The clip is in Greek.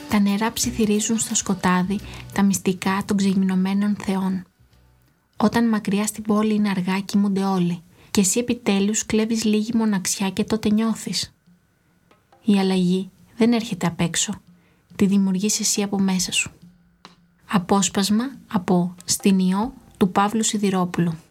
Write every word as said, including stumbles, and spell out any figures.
Τα νερά ψιθυρίζουν στο σκοτάδι τα μυστικά των ξεγυμνωμένων θεών. Όταν μακριά στην πόλη είναι αργά κοιμούνται όλοι και εσύ επιτέλους κλέβεις λίγη μοναξιά και τότε νιώθεις. Η αλλαγή δεν έρχεται απ' έξω, τη δημιουργείς εσύ από μέσα σου. Απόσπασμα από «Στην Ιώ» του Παύλου Σιδηρόπουλου.